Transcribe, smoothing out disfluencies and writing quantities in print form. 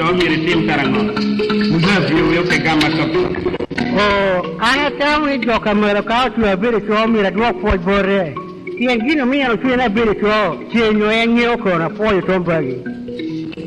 to mi tim karango muda view pe gama to ana tawi do kamera ka tu abere to mi ra do po bore tien gino mi ero tu na bere to tienyo enyo ko na po to mbagi